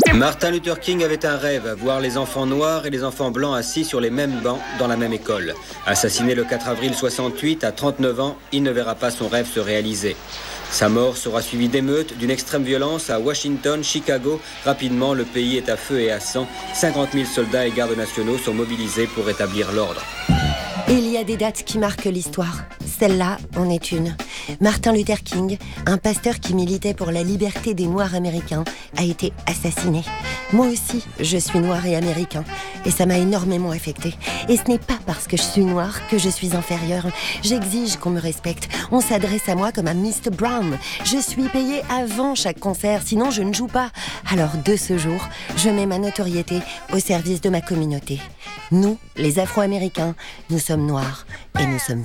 Martin Luther King avait un rêve, voir les enfants noirs et les enfants blancs assis sur les mêmes bancs dans la même école. Assassiné le 4 avril 68, à 39 ans, il ne verra pas son rêve se réaliser. Sa mort sera suivie d'émeutes, d'une extrême violence à Washington, Chicago. Rapidement, le pays est à feu et à sang. 50 000 soldats et gardes nationaux sont mobilisés pour rétablir l'ordre. Il y a des dates qui marquent l'histoire. Celle-là en est une. Martin Luther King, un pasteur qui militait pour la liberté des Noirs américains, a été assassiné. Moi aussi, je suis noir et américain. Et ça m'a énormément affectée. Et ce n'est pas parce que je suis noire que je suis inférieure. J'exige qu'on me respecte. On s'adresse à moi comme à Mr. Brown. Je suis payée avant chaque concert, sinon je ne joue pas. Alors de ce jour, je mets ma notoriété au service de ma communauté. Nous, les Afro-Américains, nous sommes noirs et nous sommes